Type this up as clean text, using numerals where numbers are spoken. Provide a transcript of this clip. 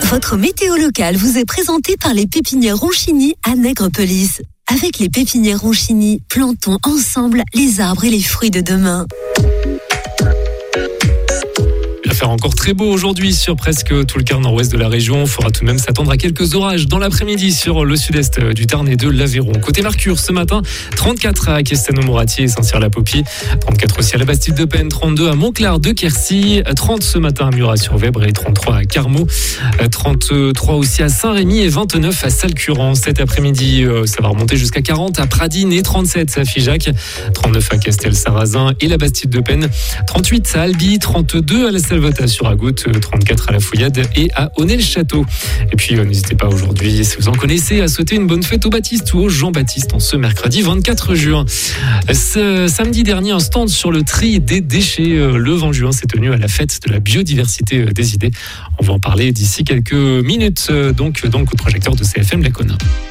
Votre météo locale vous est présentée par les pépinières Ronchini à Nègrepelisse. Avec les pépinières Ronchini, plantons ensemble les arbres et les fruits de demain. Il va faire encore très beau aujourd'hui sur presque tout le quart nord-ouest de la région. Il faudra tout de même s'attendre à quelques orages dans l'après-midi sur le sud-est du Tarn et de l'Aveyron. Côté Mercure, ce matin, 34 à Castelnau-Moratier et Saint-Cyr-la-Popie, 34 aussi à la Bastide-de-Penne, 32 à Montclar de Quercy, 30 ce matin à Murat-sur-Vèbre et 33 à Carmaux, 33 aussi à Saint-Rémy et 29 à Salcurans. Cet après-midi, ça va remonter jusqu'à 40 à Pradines et 37 à Figeac, 39 à Castel-Sarrazin et la Bastide-de-Penne, 38 à Albi, 32 à la Salvetat-sur-Agout, 34 à la Fouillade et à Aunay-le-Château. Et puis n'hésitez pas aujourd'hui, si vous en connaissez, à souhaiter une bonne fête au Baptiste ou au Jean-Baptiste en ce mercredi 24 juin. Ce samedi dernier, un stand sur le tri des déchets. Le 20 juin s'est tenu à la fête de la biodiversité des idées. On va en parler d'ici quelques minutes, donc dans le coup de projecteur de CFM Lacona.